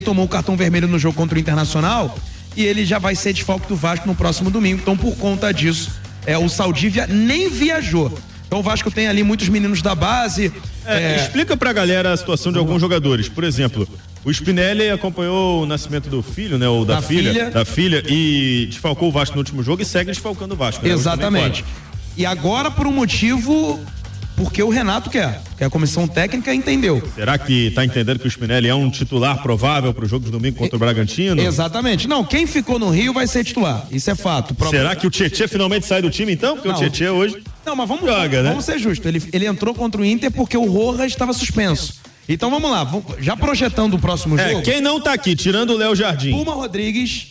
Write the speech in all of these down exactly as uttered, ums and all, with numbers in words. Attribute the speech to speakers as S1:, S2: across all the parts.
S1: tomou o cartão vermelho no jogo contra o Internacional e ele já vai ser desfalque do Vasco no próximo domingo. Então, por conta disso, é, o Saldívia nem viajou. Então o Vasco tem ali muitos meninos da base.
S2: É, é... Explica pra galera a situação de alguns jogadores. Por exemplo, o Spinelli acompanhou o nascimento do filho, né? Ou da, da filha, filha. Da filha e desfalcou o Vasco no último jogo e segue desfalcando o Vasco. Né?
S1: Exatamente. E agora por um motivo... Porque o Renato quer, que a comissão técnica entendeu.
S2: Será que tá entendendo que o Spinelli é um titular provável pro jogo de domingo contra o Bragantino?
S1: Exatamente. Não, quem ficou no Rio vai ser titular. Isso é fato.
S2: Pro... Será que o Tietê finalmente sai do time então? Porque não. O Tietê hoje
S1: Não, mas vamos,
S2: joga,
S1: vamos
S2: né?
S1: ser justos. Ele, ele entrou contra o Inter porque o Rojas estava suspenso. Então vamos lá, já projetando o próximo
S2: é,
S1: jogo.
S2: Quem não tá aqui, tirando o Léo Jardim.
S1: Puma Rodrigues,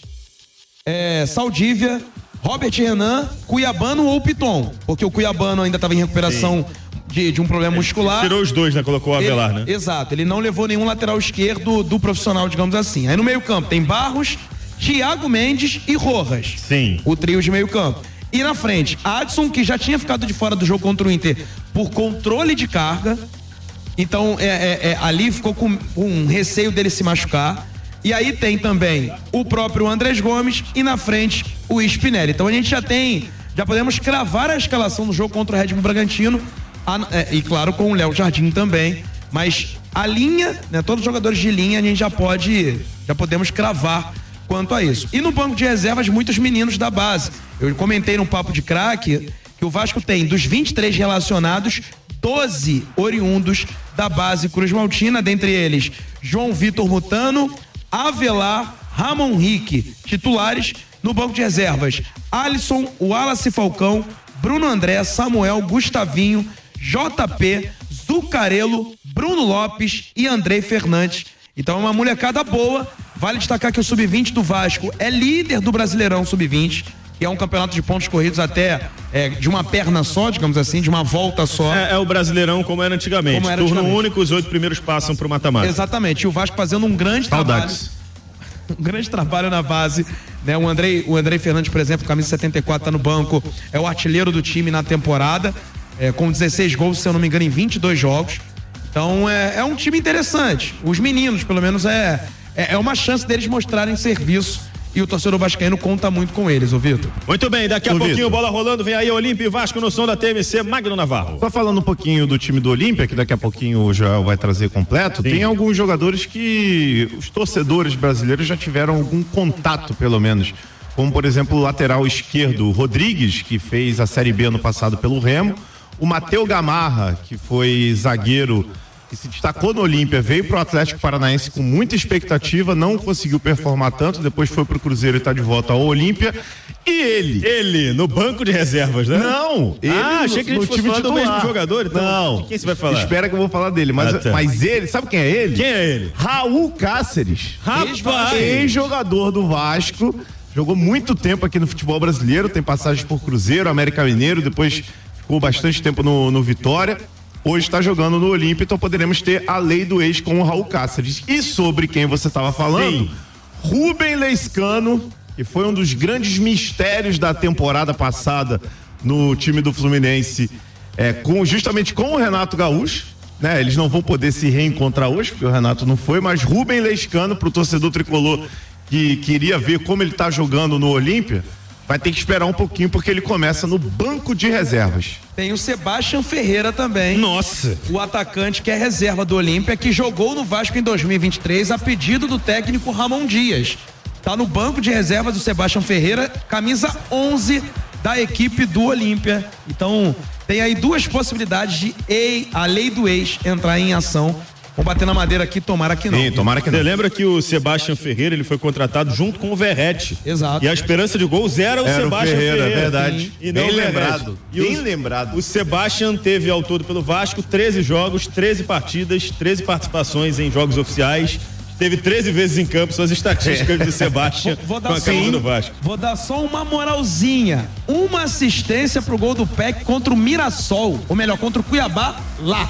S1: é, Saldívia, Robert Renan, Cuiabano ou Piton. Porque o Cuiabano ainda estava em recuperação... De, de um problema muscular.
S2: Tirou os dois, né? Colocou o Avelar,
S1: ele,
S2: né?
S1: Exato, ele não levou nenhum lateral esquerdo do profissional, digamos assim. Aí no meio campo tem Barros, Thiago Mendes e Rojas.
S2: Sim.
S1: O trio de meio campo. E na frente, Adson, que já tinha ficado de fora do jogo contra o Inter por controle de carga. Então é, é, é, ali ficou com, com um receio dele se machucar. E aí tem também o próprio Andrés Gomes e na frente o Spinelli. Então a gente já tem, já podemos cravar a escalação do jogo contra o Red Bull Bragantino. Ah, é, e claro, com o Léo Jardim também. Mas a linha, né, todos os jogadores de linha, a gente já pode, já podemos cravar quanto a isso. E no banco de reservas, muitos meninos da base. Eu comentei no Papo de Craque que o Vasco tem, dos vinte e três relacionados, doze oriundos da base Cruz Maltina, dentre eles João Vitor Mutano, Avelar, Ramon Rique, titulares. No banco de reservas, Alisson, Wallace Falcão, Bruno André, Samuel, Gustavinho, J P, Zucarello, Bruno Lopes e Andrei Fernandes. Então é uma molecada boa. Vale destacar que o sub vinte do Vasco é líder do Brasileirão sub vinte, que é um campeonato de pontos corridos até é, de uma perna só, digamos assim, de uma volta só.
S2: É, é o Brasileirão como era antigamente. Como era Turno antigamente. único, os oito primeiros passam pro mata-mata.
S1: Exatamente. E o Vasco fazendo um grande
S2: Saudades.
S1: trabalho. Um grande trabalho na base, né? O Andrei, o Andrei Fernandes, por exemplo, camisa setenta e quatro, tá no banco, é o artilheiro do time na temporada, é, com dezesseis gols, se eu não me engano, em vinte e dois jogos. Então é, é um time interessante. Os meninos, pelo menos, é, é, é uma chance deles mostrarem serviço. E o torcedor vascaíno conta muito com eles, ô Vitor.
S2: Muito bem, daqui a ô, pouquinho, Vitor. Bola rolando, vem aí Olímpia e Vasco no som da T M C, Magno Navarro.
S3: Só falando um pouquinho do time do Olímpia, que daqui a pouquinho o Joel vai trazer completo, Sim. Tem alguns jogadores que os torcedores brasileiros já tiveram algum contato, pelo menos. Como, por exemplo, o lateral esquerdo, Rodrigues, que fez a Série B ano passado pelo Remo, o Mateu Gamarra, que foi zagueiro que se destacou no Olímpia, veio pro Atlético Paranaense com muita expectativa, não conseguiu performar tanto, depois foi pro Cruzeiro e tá de volta ao Olímpia. E ele?
S2: Ele, no banco de reservas, né?
S3: Não, ele
S2: ah, achei que a gente fosse falar do mesmo jogador, então.
S3: Não.
S2: De quem você vai falar?
S3: Espera que eu vou falar dele, mas, ah, tá. mas ele, sabe quem é ele?
S2: Quem é ele?
S3: Raul Cáceres.
S2: Rapaz!
S3: Ex-jogador do Vasco, jogou muito tempo aqui no futebol brasileiro, tem passagens por Cruzeiro, América Mineiro, depois ficou bastante tempo no, no Vitória. Hoje está jogando no Olímpia, então poderemos ter a lei do ex com o Raul Cáceres. E sobre quem você estava falando, Sim. Rubem Lescano, que foi um dos grandes mistérios da temporada passada no time do Fluminense, é, com, justamente com o Renato Gaúcho, né? Eles não vão poder se reencontrar hoje, porque o Renato não foi, mas Rubem Lescano, para o torcedor tricolor que queria ver como ele está jogando no Olímpia, vai ter que esperar um pouquinho, porque ele começa no banco de reservas.
S1: Tem o Sebastião Ferreira também.
S2: Nossa!
S1: O atacante que é reserva do Olímpia, que jogou no Vasco em dois mil e vinte e três a pedido do técnico Ramon Dias. Tá no banco de reservas do Sebastião Ferreira, camisa onze da equipe do Olímpia. Então, tem aí duas possibilidades de ei, a lei do ex entrar em ação. Vou bater na madeira aqui, tomara que não.
S2: Sim, tomara que não. Você lembra que o Sebastião Ferreira, ele foi contratado junto com o Verratti.
S1: Exato.
S2: E a esperança de gols era o
S3: era
S2: Sebastião
S3: o Ferreira.
S2: Ferreira.
S3: É verdade.
S2: E não
S3: bem
S2: o
S3: lembrado.
S2: E
S3: bem
S2: o,
S3: lembrado.
S2: O Sebastião teve ao todo pelo Vasco treze jogos, treze partidas, treze participações em jogos oficiais. Teve treze vezes em campo, suas estatísticas do Sebastião
S1: vou, vou
S2: com a camisa do Vasco.
S1: Vou dar só uma moralzinha. Uma assistência pro gol do P E C contra o Mirassol. Ou melhor, contra o Cuiabá, lá.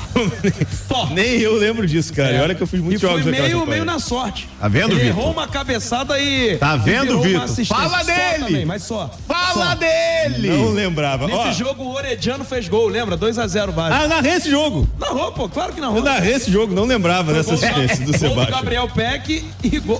S2: Só. Nem eu lembro disso, cara. É. Olha que eu fiz muitos
S1: e
S2: jogos
S1: foi
S2: naquela
S1: meio,
S2: campanha.
S1: meio na sorte.
S3: Tá vendo,
S1: Ele
S3: Vitor?
S1: errou uma cabeçada e...
S3: Tá vendo, Vitor? Fala dele!
S1: Também, mas só.
S3: Fala
S1: só.
S3: dele!
S2: Não lembrava.
S1: Nesse
S2: Ó.
S1: jogo o Orediano fez gol, lembra? dois a zero Vasco.
S2: Ah, eu narrei esse jogo.
S1: Narrou, pô, claro que narrou.
S2: Eu narrei esse jogo, não lembrava dessa assistência do Sebastião.
S1: Gabriel Peck e,